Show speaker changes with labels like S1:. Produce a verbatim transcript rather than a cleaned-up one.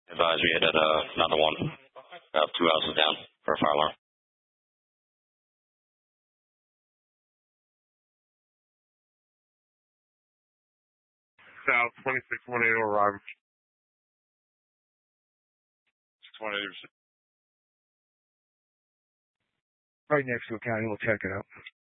S1: Advise we hit at uh, another one. Uh, two houses down for a fire alarm.
S2: South twenty-six one eighty arrival. six one eighty.
S3: Right next to a county. We'll check it out.